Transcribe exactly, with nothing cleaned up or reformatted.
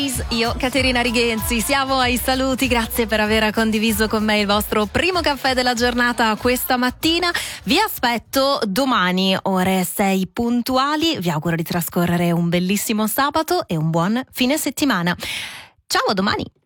Io, Caterina Righenzi, siamo ai saluti, grazie per aver condiviso con me il vostro primo caffè della giornata questa mattina. Vi aspetto domani, ore sei puntuali, vi auguro di trascorrere un bellissimo sabato e un buon fine settimana. Ciao, a domani!